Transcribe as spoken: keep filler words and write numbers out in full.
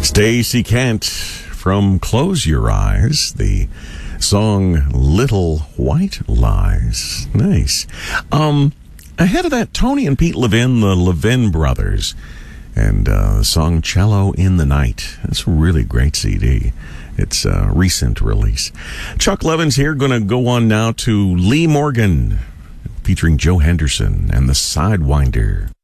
Stacey Kent from Close Your Eyes, the song Little White Lies. Nice. Um, ahead of that, Tony and Pete Levin, the Levin Brothers, and uh, the song Cello in the Night. That's a really great C D. It's a recent release. Chuck Levin's here, going to go on now to Lee Morgan, featuring Joe Henderson and the Sidewinder.